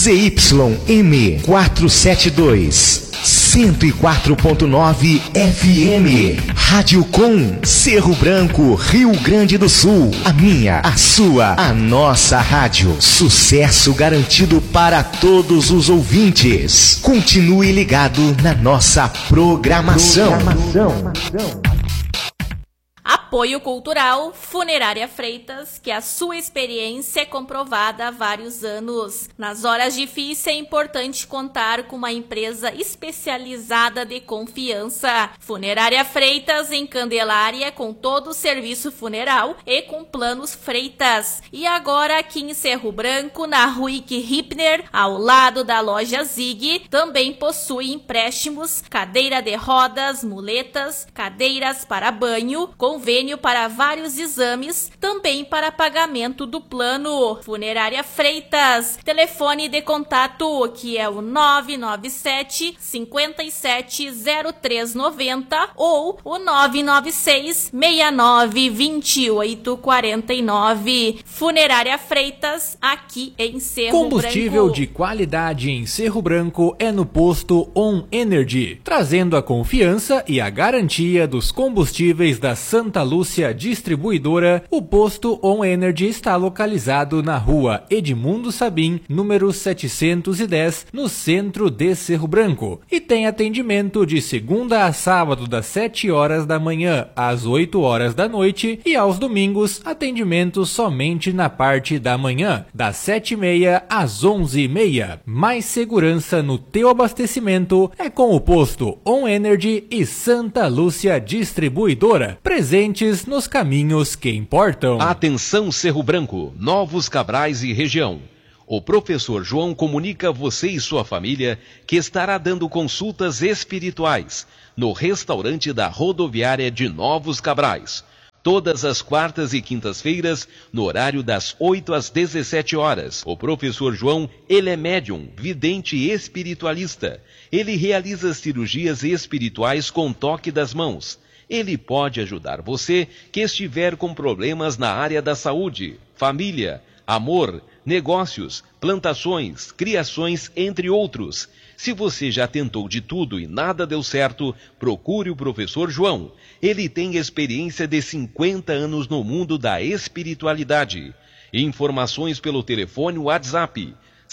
ZYM 472, 104.9 FM. Rádio Com, Cerro Branco, Rio Grande do Sul. A minha, a sua, a nossa rádio. Sucesso garantido para todos os ouvintes. Continue ligado na nossa programação. Apoio Cultural Funerária Freitas, que a sua experiência é comprovada há vários anos. Nas horas difíceis é importante contar com uma empresa especializada de confiança. Funerária Freitas em Candelária, com todo o serviço funeral e com planos Freitas. E agora aqui em Cerro Branco, na Ruick Hipner, ao lado da loja Zig, também possui empréstimos, cadeira de rodas, muletas, cadeiras para banho, convênio para vários exames, também para pagamento do plano. Funerária Freitas, telefone de contato que é o 997 570390 ou o 996 69 2849. Funerária Freitas, aqui em Cerro Branco. Combustível de qualidade em Cerro Branco é no posto On Energy, trazendo a confiança e a garantia dos combustíveis da Santa Lúcia Distribuidora. O posto On Energy está localizado na rua Edmundo Sabim, número 710, no centro de Cerro Branco, e tem atendimento de segunda a sábado das 7 horas da manhã às 8 horas da noite e aos domingos atendimento somente na parte da manhã, das 7h30 às 11h30. Mais segurança no teu abastecimento é com o posto On Energy e Santa Lúcia Distribuidora, presentes nos caminhos que importam. Atenção Cerro Branco, Novos Cabrais e região. O professor João comunica a você e sua família que estará dando consultas espirituais no restaurante da rodoviária de Novos Cabrais. Todas as quartas e quintas-feiras, no horário das 8 às 17 horas. O professor João, ele é médium, vidente e espiritualista. Ele realiza cirurgias espirituais com toque das mãos. Ele pode ajudar você que estiver com problemas na área da saúde, família, amor, negócios, plantações, criações, entre outros. Se você já tentou de tudo e nada deu certo, procure o professor João. Ele tem experiência de 50 anos no mundo da espiritualidade. Informações pelo telefone WhatsApp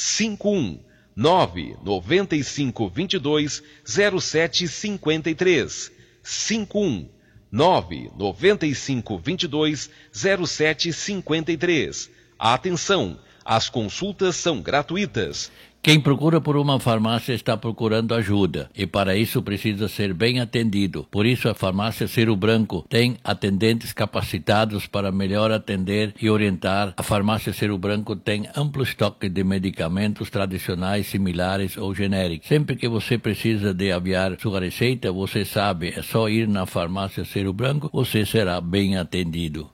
519 9522 0753. 519 9522 0753. Atenção, as consultas são gratuitas. Quem procura por uma farmácia está procurando ajuda e para isso precisa ser bem atendido. Por isso a farmácia Cerro Branco tem atendentes capacitados para melhor atender e orientar. A farmácia Cerro Branco tem amplo estoque de medicamentos tradicionais, similares ou genéricos. Sempre que você precisa de aviar sua receita, você sabe, é só ir na farmácia Cerro Branco, você será bem atendido.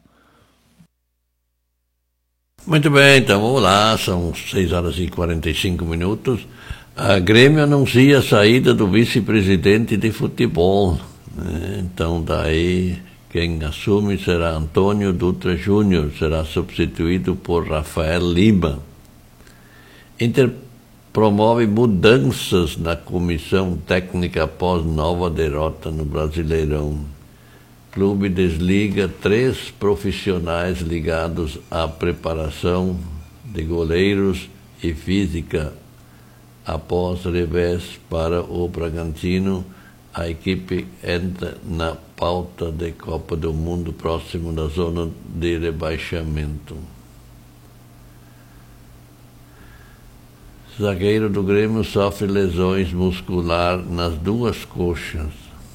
Muito bem, então vamos lá, são 6 horas e 45 minutos. A Grêmio anuncia a saída do vice-presidente de futebol. Então daí quem assume será Antônio Dutra Júnior, será substituído por Rafael Lima. Inter promove mudanças na comissão técnica após nova derrota no Brasileirão. Clube desliga 3 profissionais ligados à preparação de goleiros e física. Após revés para o Bragantino, a equipe entra na pauta de Copa do Mundo próximo da zona de rebaixamento. Zagueiro do Grêmio sofre lesões musculares nas 2 coxas.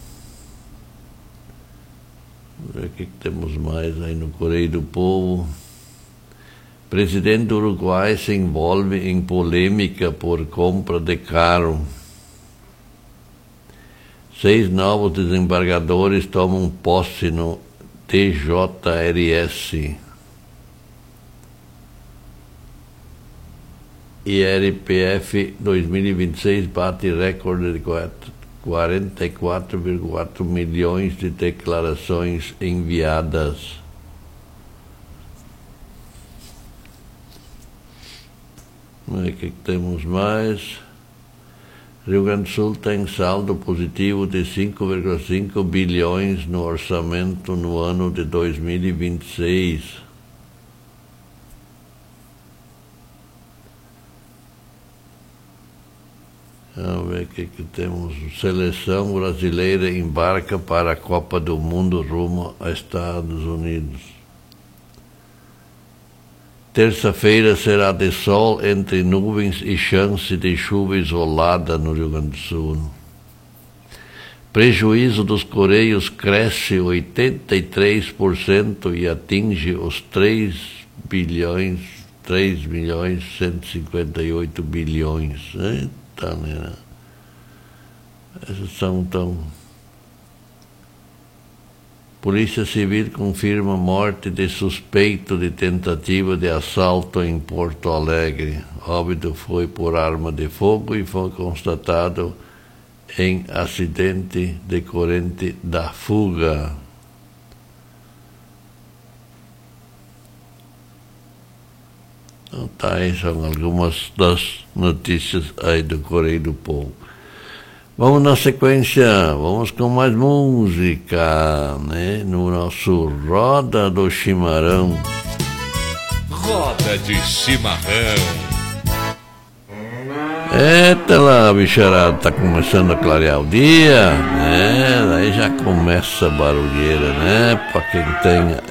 O que temos mais aí no Correio do Povo? Presidente do Uruguai se envolve em polêmica por compra de carro. 6 novos desembargadores tomam posse no TJRS. IRPF 2026 bate recorde de 44,4 milhões de declarações enviadas. O que temos mais? Rio Grande do Sul tem saldo positivo de 5,5 bilhões no orçamento no ano de 2026. Vamos ver o que temos. Seleção brasileira embarca para a Copa do Mundo rumo a Estados Unidos. Terça-feira será de sol entre nuvens e chance de chuva isolada no Rio Grande do Sul. Prejuízo dos Correios cresce 83% e atinge os 3.158 bilhões. Eita, né? Essas são tão... Polícia Civil confirma morte de suspeito de tentativa de assalto em Porto Alegre. Óbito foi por arma de fogo e foi constatado em acidente decorrente da fuga. Então, tá aí, são algumas das notícias aí do Correio do Povo. Vamos na sequência, vamos com mais música, né? No nosso Roda do Chimarrão. Roda de Chimarrão. Eita lá, bicharada, tá começando a clarear o dia, né? Daí já começa a barulheira, né? Pra quem tem